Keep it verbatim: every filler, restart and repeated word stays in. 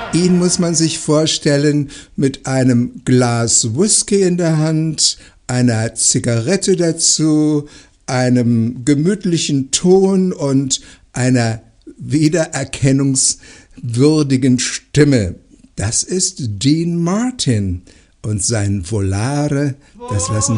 Ihn muss man sich vorstellen mit einem Glas Whisky in der Hand, einer Zigarette dazu, einem gemütlichen Ton und einer wiedererkennungswürdigen Stimme. Das ist Dean Martin und sein Volare, das lassen wir